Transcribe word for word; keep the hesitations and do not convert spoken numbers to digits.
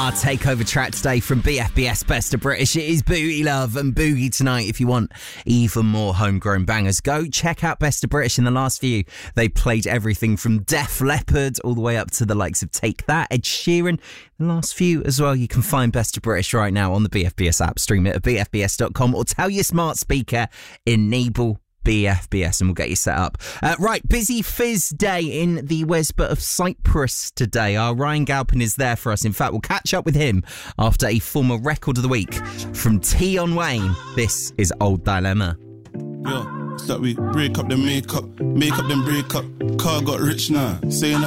Our takeover track today from B F B S Best of British. It is Boogie Love and Boogie tonight. If you want even more homegrown bangers, go check out Best of British. In the last few, they played everything from Def Leppard all the way up to the likes of Take That, Ed Sheeran. The last few as well. You can find Best of British right now on the B F B S app. Stream it at b f b s dot com or tell your smart speaker, enable B F B S, and we'll get you set up. Uh, right, busy fizz day in the Wesbot of Cyprus today. Our Ryan Galpin is there for us. In fact, we'll catch up with him after a former record of the week from Tion Wayne. This is Old Dilemma. Yeah, it's that we break up, then make up, make up, then break up. Car got rich now, saying that